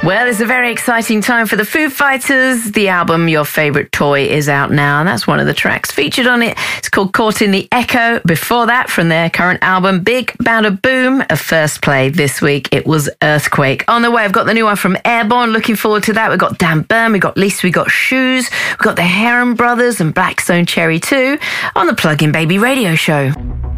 Well, it's a very exciting time for the Foo Fighters. The album Your Favorite Toy is out now, and that's one of the tracks featured on it. It's called Caught in the Echo. Before that, from their current album, Big Bada Boom, a first play this week, it was Earthquake. On the way, I've got the new one from Airborne. Looking forward to that. We've got Dan Byrne, we've got Lisa, we've got Shoes, we've got the Heron Brothers and Black Stone Cherry too on the Plug-in Baby Radio Show.